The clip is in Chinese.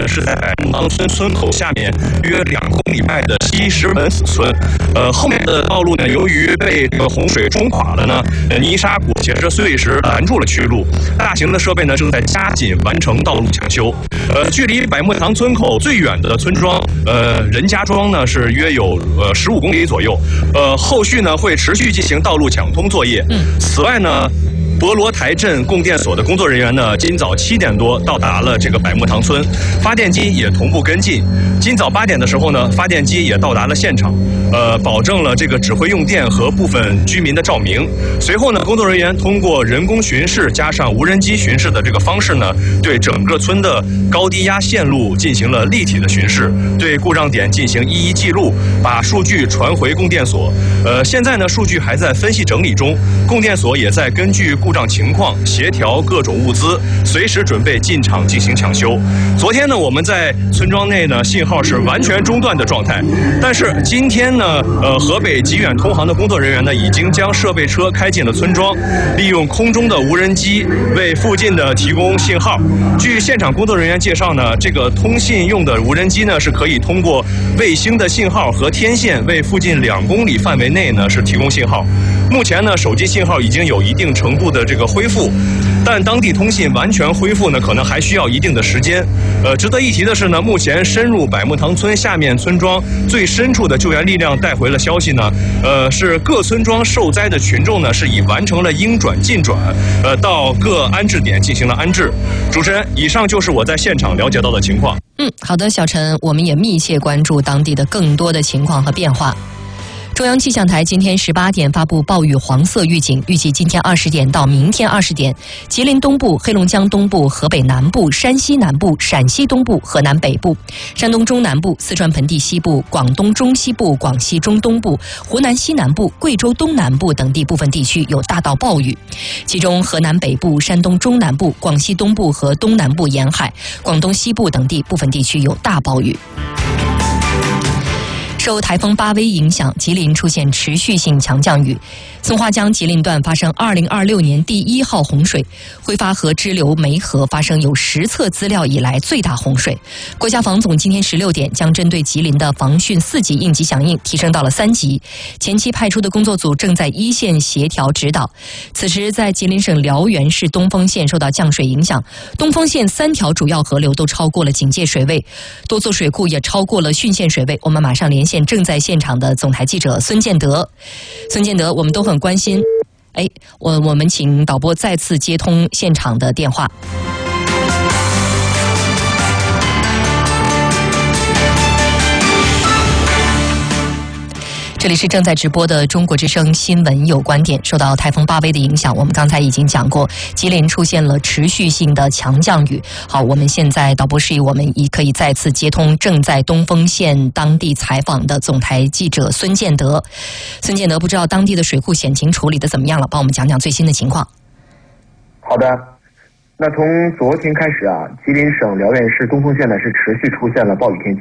是在百木塘村村口下面约2公里外的西石门子村。后面的道路呢，由于被这个洪水冲垮了呢，泥沙裹挟着碎石拦住了去路。大型的设备呢正在加紧完成道路抢修。距离百木塘村口最远的村庄，任家庄呢是约有15公里左右。后续呢会持续进行道路抢通作业。此外呢，博罗台镇供电所的工作人员呢，今早7点多到达了这个百木塘村，发电机也同步跟进。今早8点的时候呢，发电机也到达了现场，保证了这个指挥用电和部分居民的照明。随后呢，工作人员通过人工巡视加上无人机巡视的这个方式呢，对整个村的高低压线路进行了立体的巡视，对故障点进行一一记录，把数据传回供电所。现在呢，数据还在分析整理中，供电所也在根据故障情况协调各种物资，随时准备进场进行抢修。昨天呢，我们在村庄内呢，信号是完全中断的状态，但是今天呢，河北极远通航的工作人员呢，已经将设备车开进了村庄，利用空中的无人机为附近的提供信号。据现场工作人员介绍呢，这个通信用的无人机呢，是可以通过卫星的信号和天线为附近2公里范围内呢是提供信号。目前呢，手机信号已经有一定程度的这个恢复，但当地通信完全恢复呢，可能还需要一定的时间。值得一提的是呢，目前深入百木塘村下面村庄最深处的救援力量带回了消息呢，是各村庄受灾的群众呢是已完成了应转尽转，到各安置点进行了安置。主持人，以上就是我在现场了解到的情况。 好的，小陈，我们也密切关注当地的更多的情况和变化。中央气象台今天18点发布暴雨黄色预警，预计今天20点到明天20点，吉林东部、黑龙江东部、河北南部、山西南部、陕西东部、河南北部、山东中南部、四川盆地西部、广东中西部、广西中东部、湖南西南部、贵州东南部等地部分地区有大到暴雨，其中河南北部、山东中南部、广西东部和东南部沿海、广东西部等地部分地区有大暴雨。受台风巴威影响，吉林出现持续性强降雨。松花江吉林段发生2026年第1号洪水，挥发河支流梅河发生有实测资料以来最大洪水。国家防总今天16点将针对吉林的防汛4级应急响应提升到了3级，前期派出的工作组正在一线协调指导。此时在吉林省辽源市东丰县受到降水影响，东丰县3条主要河流都超过了警戒水位，多座水库也超过了汛限水位。我们马上连线正在现场的总台记者孙建德。孙建德，我们都很关心。我们请导播再次接通现场的电话。这里是正在直播的中国之声新闻有观点。受到台风巴威的影响，我们刚才已经讲过，吉林出现了持续性的强降雨。好，我们现在导播示意我们已可以再次接通正在东丰县当地采访的总台记者孙建德。孙建德，不知道当地的水库险情处理的怎么样了？帮我们讲讲最新的情况。 好的，那从昨天开始啊，吉林省辽源市东丰县呢是持续出现了暴雨天气。